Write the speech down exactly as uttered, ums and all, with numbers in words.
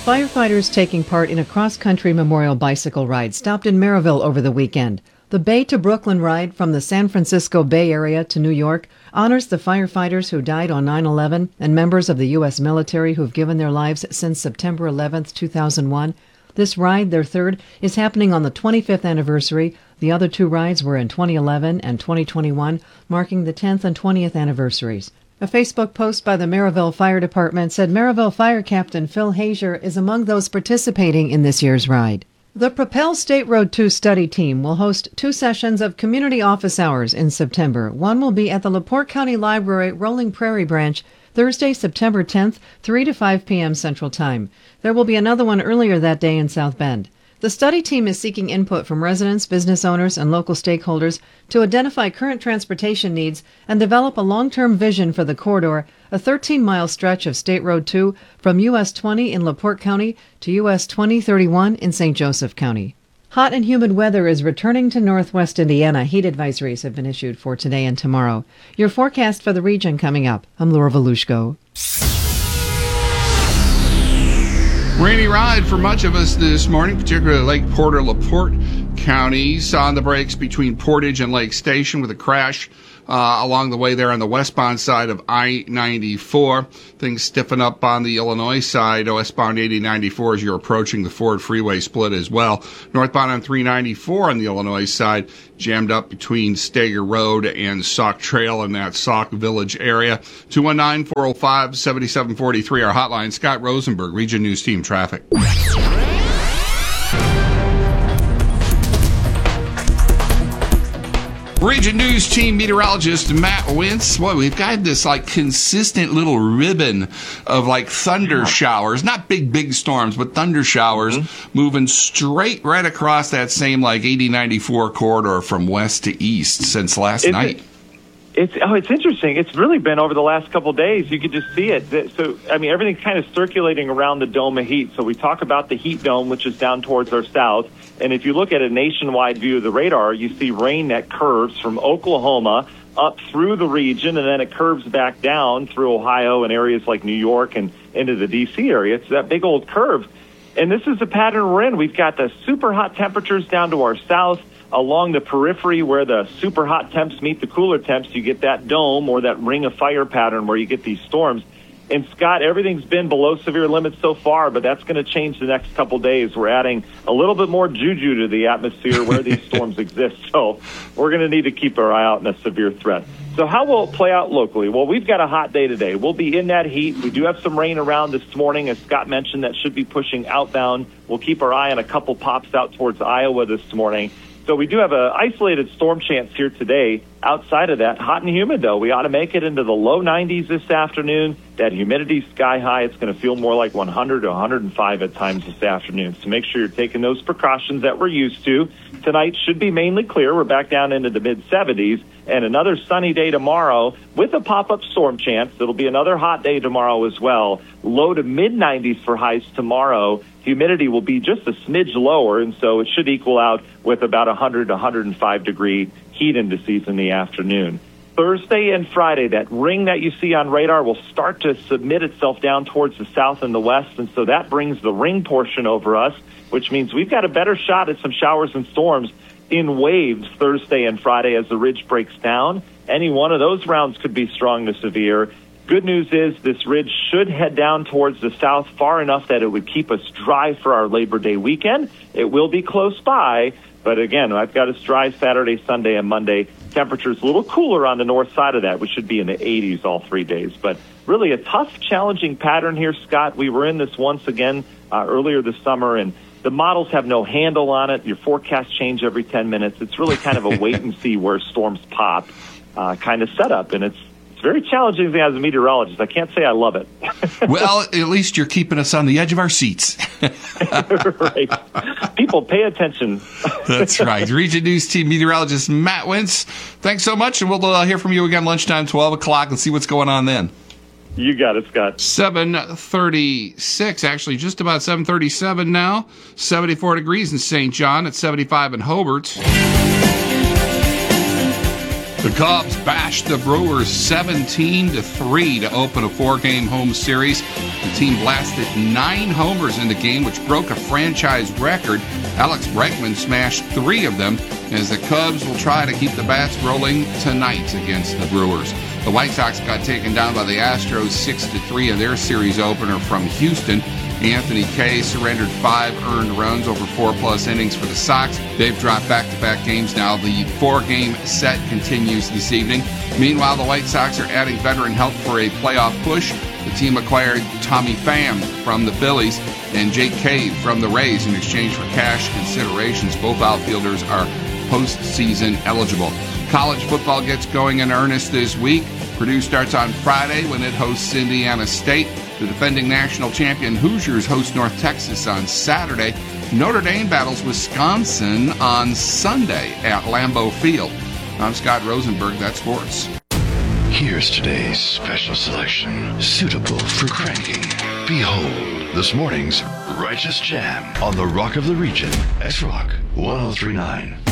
Firefighters taking part in a cross-country memorial bicycle ride stopped in Maryville over the weekend. The Bay to Brooklyn ride from the San Francisco Bay Area to New York honors the firefighters who died on nine eleven and members of the U S military who've given their lives since September eleventh, two thousand one. This ride, their third, is happening on the twenty-fifth anniversary. The other two rides were in twenty eleven and twenty twenty-one, marking the tenth and twentieth anniversaries. A Facebook post by the Maryville Fire Department said Maryville Fire Captain Phil Hazier is among those participating in this year's ride. The Propel State Road two study team will host two sessions of community office hours in September. One will be at the LaPorte County Library Rolling Prairie Branch Thursday, September tenth, three to five p.m. Central Time. There will be another one earlier that day in South Bend. The study team is seeking input from residents, business owners, and local stakeholders to identify current transportation needs and develop a long-term vision for the corridor, a thirteen-mile stretch of State Road two from U S twenty in LaPorte County to U S twenty thirty-one in Saint Joseph County. Hot and humid weather is returning to northwest Indiana. Heat advisories have been issued for today and tomorrow. Your forecast for the region coming up. I'm Laura Volushko. Rainy ride for much of us this morning, particularly Lake Porter, LaPorte counties on the breaks between Portage and Lake Station with a crash uh, along the way there on the westbound side of I ninety-four. Things stiffen up on the Illinois side, westbound eighty ninety-four as you're approaching the Ford Freeway split as well. Northbound on three ninety-four on the Illinois side, jammed up between Stager Road and Sauk Trail in that Sauk Village area. two one nine, four oh five, seven seven four three, our hotline. Scott Rosenberg, Region News Team Traffic. Region News Team meteorologist Matt Wentz. Boy, we've got this like consistent little ribbon of like thunder yeah. showers, not big, big storms, but thunder showers mm-hmm. moving straight right across that same like eighty ninety-four corridor from west to east since last it's, night. It's oh, it's interesting. It's really been over the last couple of days. You could just see it. So, I mean, everything's kind of circulating around the dome of heat. So we talk about the heat dome, which is down towards our south. And if you look at a nationwide view of the radar, you see rain that curves from Oklahoma up through the region, and then it curves back down through Ohio and areas like New York and into the D C area. It's that big old curve. And this is the pattern we're in. We've got the super hot temperatures down to our south. Along the periphery where the super hot temps meet the cooler temps, you get that dome or that ring of fire pattern where you get these storms. And, Scott, everything's been below severe limits so far, but that's going to change the next couple days. We're adding a little bit more juju to the atmosphere where these storms exist. So we're going to need to keep our eye out on a severe threat. So how will it play out locally? Well, we've got a hot day today. We'll be in that heat. We do have some rain around this morning. As Scott mentioned, that should be pushing outbound. We'll keep our eye on a couple pops out towards Iowa this morning. So we do have an isolated storm chance here today. Outside of that, hot and humid, though. We ought to make it into the low nineties this afternoon. That humidity sky high. It's going to feel more like one hundred to one hundred five at times this afternoon. So make sure you're taking those precautions that we're used to. Tonight should be mainly clear. We're back down into the mid seventies. And another sunny day tomorrow with a pop-up storm chance. It'll be another hot day tomorrow as well. Low to mid nineties for highs tomorrow. Humidity will be just a smidge lower, and so it should equal out with about one hundred to one hundred five degree heat indices in the afternoon. Thursday and Friday, that ring that you see on radar will start to submit itself down towards the south and the west, and so that brings the ring portion over us, which means we've got a better shot at some showers and storms in waves Thursday and Friday as the ridge breaks down. Any one of those rounds could be strong to severe. Good news is this ridge should head down towards the south far enough that it would keep us dry for our Labor Day weekend. It will be close by, but again, I've got us dry Saturday, Sunday, and Monday. Temperatures a little cooler on the north side of that. We should be in the eighties all three days. But really a tough, challenging pattern here, Scott. We were in this once again uh, earlier this summer, and the models have no handle on it. Your forecasts change every ten minutes. It's really kind of a wait and see where storms pop uh, kind of setup, and it's very challenging thing as a meteorologist. I can't say I love it. Well, at least you're keeping us on the edge of our seats. Right. People pay attention. That's right. Region News Team meteorologist Matt Wentz, thanks so much, and we'll uh, hear from you again lunchtime, twelve o'clock, and see what's going on then. You got it, Scott. seven thirty-six, actually just about seven thirty-seven now. seventy-four degrees in Saint John, at seventy-five in Hobart. The Cubs bashed the Brewers seventeen to three to open a four-game home series The team blasted nine homers in the game, which broke a franchise record. Alex Bregman smashed three of them, as the Cubs will try to keep the bats rolling tonight against the Brewers. The White Sox got taken down by the Astros six to three in their series opener from Houston. Anthony Kay surrendered five earned runs over four-plus innings for the Sox. They've dropped back-to-back games now. The four-game set continues this evening. Meanwhile, the White Sox are adding veteran help for a playoff push. The team acquired Tommy Pham from the Phillies and Jake Cave from the Rays in exchange for cash considerations. Both outfielders are postseason eligible. College football gets going in earnest this week. Purdue starts on Friday when it hosts Indiana State. The defending national champion Hoosiers host North Texas on Saturday. Notre Dame battles Wisconsin on Sunday at Lambeau Field. I'm Scott Rosenberg. That's sports. Here's today's special selection, suitable for cranking. Behold, this morning's Righteous Jam on the Rock of the Region, X-Rock one oh three point nine.